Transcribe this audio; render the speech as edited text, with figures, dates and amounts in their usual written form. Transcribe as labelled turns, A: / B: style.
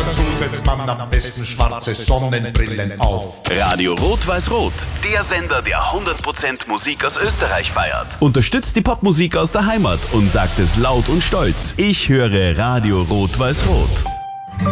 A: dazu setzt man am besten schwarze Sonnenbrillen auf.
B: Radio Rot-Weiß-Rot, der Sender, der 100% Musik aus Österreich feiert. Unterstützt die Popmusik aus der Heimat und sagt es laut und stolz. Ich höre Radio Rot-Weiß-Rot.